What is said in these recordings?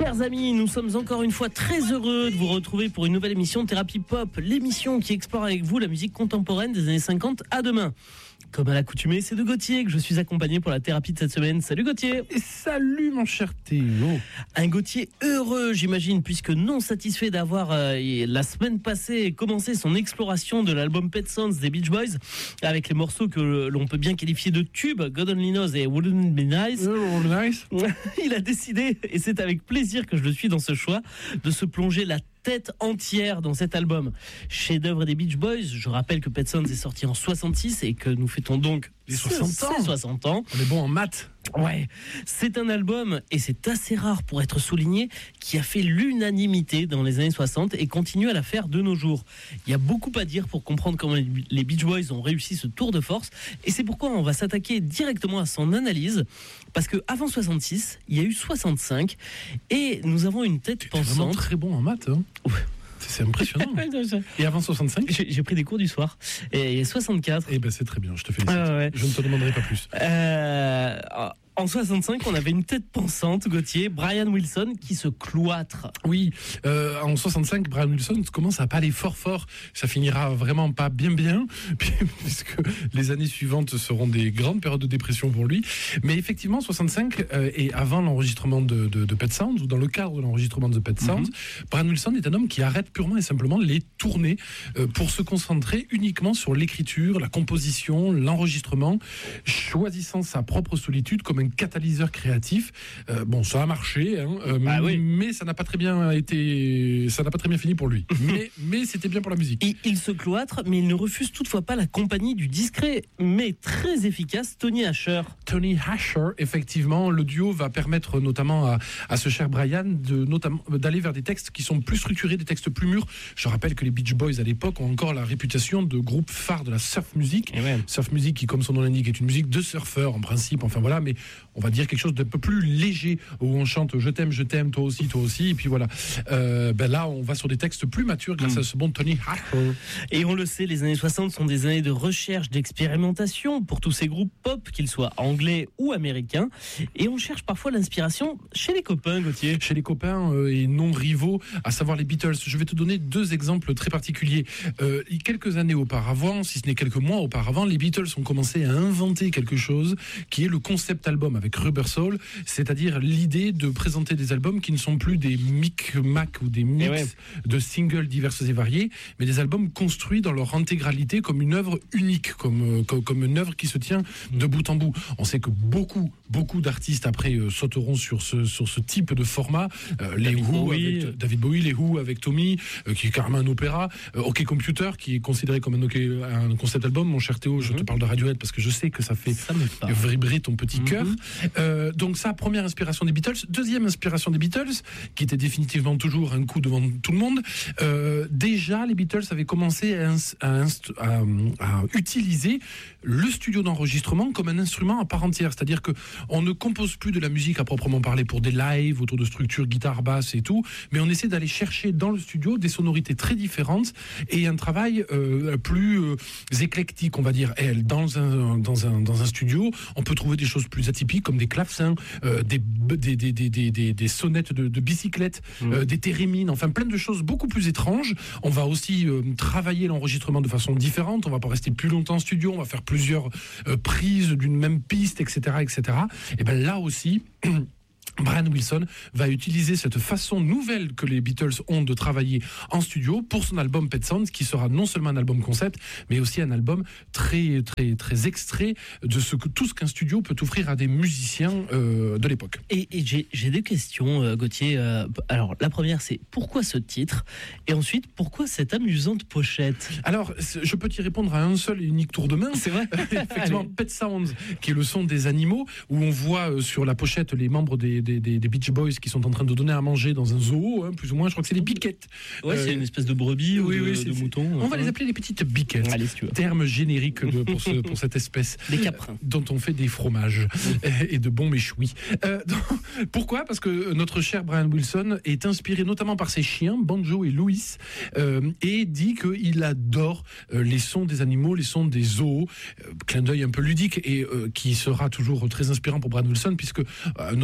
Chers amis, nous sommes encore une fois très heureux de vous retrouver pour une nouvelle émission de Thérapie Pop, l'émission qui explore avec vous la musique contemporaine des années 50 à demain. Comme à l'accoutumée, c'est de Gauthier que je suis accompagné pour la thérapie de cette semaine. Salut Gauthier. Et salut mon cher Théo. Un Gauthier heureux, j'imagine, puisque non satisfait d'avoir la semaine passée commencé son exploration de l'album Pet Sounds des Beach Boys avec les morceaux que l'on peut bien qualifier de tubes, God Only Knows et Wouldn't It Be Nice. Il a décidé, et c'est avec plaisir que je le suis dans ce choix, de se plonger la tête entière dans cet album. Chef-d'œuvre des Beach Boys, je rappelle que Pet Sounds est sorti en 66 et que nous fêtons donc les 60 ans. On est bon en maths. Ouais, c'est un album, et c'est assez rare pour être souligné, qui a fait l'unanimité dans les années 60 et continue à la faire de nos jours. Il y a beaucoup à dire pour comprendre comment les Beach Boys ont réussi ce tour de force, et c'est pourquoi on va s'attaquer directement à son analyse, parce qu'avant 66, il y a eu 65, et nous avons une tête pensante. Tu es vraiment très bon en maths, hein. Ouais. C'est impressionnant. Et avant 65 j'ai pris des cours du soir. Et 64. Eh ben c'est très bien, je te félicite. Ouais. Je ne te demanderai pas plus. En 65, on avait une tête pensante, Gauthier, Brian Wilson, qui se cloître. Oui, en 65, Brian Wilson commence à pas aller fort. Ça finira vraiment pas bien, puisque les années suivantes seront des grandes périodes de dépression pour lui. Mais effectivement, 65, et avant l'enregistrement de Pet Sounds, ou dans le cadre de l'enregistrement de Pet Sounds, Brian Wilson est un homme qui arrête purement et simplement les tournées pour se concentrer uniquement sur l'écriture, la composition, l'enregistrement, choisissant sa propre solitude comme un catalyseur créatif. Bon, ça a marché, hein, mais ça n'a pas très bien fini pour lui. mais c'était bien pour la musique. Il se cloître, mais il ne refuse toutefois pas la compagnie du discret, mais très efficace Tony Asher. Tony Asher, effectivement, le duo va permettre notamment à ce cher Brian d'aller vers des textes qui sont plus structurés, des textes plus mûrs. Je rappelle que les Beach Boys à l'époque ont encore la réputation de groupe phare de la surf music. Surf music qui, comme son nom l'indique, est une musique de surfeurs en principe. Enfin voilà, mais on va dire quelque chose d'un peu plus léger où on chante je t'aime, toi aussi, et puis voilà. Là, on va sur des textes plus matures grâce à ce bon Tony Asher. Et on le sait, les années 60 sont des années de recherche, d'expérimentation pour tous ces groupes pop, qu'ils soient anglais ou américains. Et on cherche parfois l'inspiration chez les copains, Gauthier. Chez les copains et non rivaux, à savoir les Beatles. Je vais te donner deux exemples très particuliers. Quelques années auparavant, si ce n'est quelques mois auparavant, les Beatles ont commencé à inventer quelque chose qui est le concept album avec Rubber Soul, c'est-à-dire l'idée de présenter des albums qui ne sont plus des micmacs ou des mix de singles diverses et variés, mais des albums construits dans leur intégralité comme une œuvre unique, comme une œuvre qui se tient de bout en bout. On sait que beaucoup d'artistes après sauteront sur ce type de format. Les Who avec David Bowie, les Who avec Tommy, qui est carrément un opéra. OK Computer, qui est considéré comme un concept album. Mon cher Théo, je te parle de Radiohead parce que je sais que ça fait vibrer ton petit cœur. Donc ça, première inspiration des Beatles. Deuxième inspiration des Beatles, qui était définitivement toujours un coup devant tout le monde. Déjà, les Beatles avaient commencé à utiliser le studio d'enregistrement comme un instrument à part entière. C'est-à-dire que on ne compose plus de la musique à proprement parler pour des lives autour de structures guitare, basse et tout, mais on essaie d'aller chercher dans le studio des sonorités très différentes et un travail plus éclectique, on va dire. Dans un studio, on peut trouver des choses plus atypiques comme des clavecins, des sonnettes de bicyclette, des thérémines, enfin plein de choses beaucoup plus étranges. On va aussi travailler l'enregistrement de façon différente. On va pas rester plus longtemps en studio. On va faire plusieurs prises d'une même piste, etc. Et ben là aussi. Brian Wilson va utiliser cette façon nouvelle que les Beatles ont de travailler en studio pour son album Pet Sounds, qui sera non seulement un album concept, mais aussi un album très extrait de tout ce qu'un studio peut offrir à des musiciens de l'époque. Et j'ai deux questions, Gauthier. Alors, la première, c'est pourquoi ce titre ? Et ensuite, pourquoi cette amusante pochette ? Alors, je peux t'y répondre à un seul et unique tour de main. C'est vrai. Effectivement, Pet Sounds, qui est le son des animaux, où on voit sur la pochette les membres des Beach Boys qui sont en train de donner à manger dans un zoo, hein, plus ou moins. Je crois que c'est des biquettes. Ouais, c'est une espèce de brebis ou de mouton. On va les appeler les petites biquettes. Allez, si tu veux. Terme générique pour cette espèce. Des caprins. Dont on fait des fromages et de bons méchouis. Pourquoi ? Parce que notre cher Brian Wilson est inspiré notamment par ses chiens, Banjo et Louis, et dit qu'il adore les sons des animaux, les sons des zoos. Clin d'œil un peu ludique et qui sera toujours très inspirant pour Brian Wilson, puisque notamment avec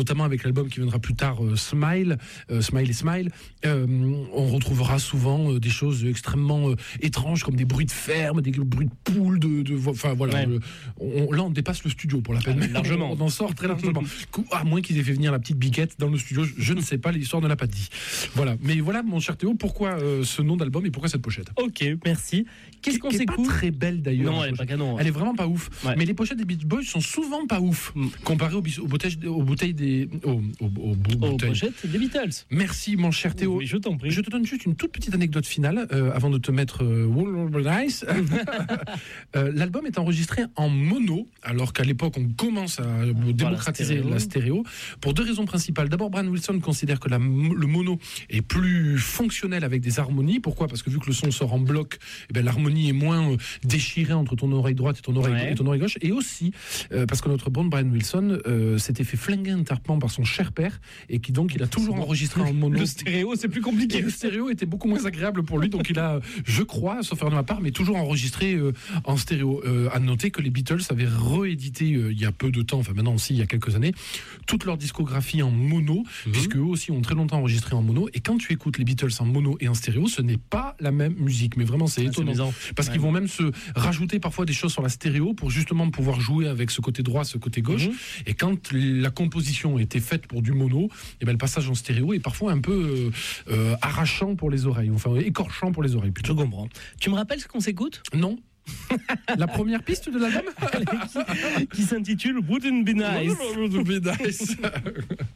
l'album qui viendra plus tard, Smile, Smile et Smile, on retrouvera souvent des choses extrêmement étranges, comme des bruits de ferme, des bruits de poules, enfin voilà. Là, on dépasse le studio pour la peine. Largement. On en sort très largement. À moins qu'ils aient fait venir la petite biquette dans le studio, je ne sais pas, l'histoire ne l'a pas dit. Voilà. Mais voilà, mon cher Théo, pourquoi ce nom d'album et pourquoi cette pochette? Ok, merci. Qu'est-ce qu'on s'écoute? Pas très belle d'ailleurs. Non, elle est pas canon. Elle est vraiment pas ouf. Ouais. Mais les pochettes des Beach Boys sont souvent pas ouf comparées aux bouteilles des pochettes des Beatles. Merci, mon cher Théo. Oui, je t'en prie. Je te donne juste une toute petite anecdote finale avant de te mettre Nice. L'album est enregistré en mono, alors qu'à l'époque on commence à démocratiser la stéréo, pour deux raisons principales. D'abord, Brian Wilson considère que le mono est plus fonctionnel avec des harmonies. Pourquoi? Parce que vu que le son sort en bloc, l'harmonie est moins déchirée entre ton oreille droite et ton oreille gauche. Et aussi parce que notre bon Brian Wilson s'était fait flinguer un tarpement par son cher père, et qui donc il a toujours enregistré en mono. Le stéréo, c'est plus compliqué. Et le stéréo était beaucoup moins agréable pour lui, donc il a, je crois, sauf faire de ma part, mais toujours enregistré en stéréo. À noter que les Beatles avaient réédité il y a peu de temps, enfin maintenant aussi il y a quelques années, toute leur discographie en mono, puisque eux aussi ont très longtemps enregistré en mono. Et quand tu écoutes les Beatles en mono et en stéréo, ce n'est pas la même musique, mais vraiment c'est étonnant, parce qu'ils vont même se rajouter parfois des choses sur la stéréo pour justement pouvoir jouer avec ce côté droit, ce côté gauche. Et quand la composition était faite pour du mono, le passage en stéréo est parfois un peu arrachant pour les oreilles, enfin écorchant pour les oreilles plutôt. Je comprends. Tu me rappelles ce qu'on s'écoute? Non. La première piste de l'album qui s'intitule Wouldn't Be Nice. Wouldn't Be Nice.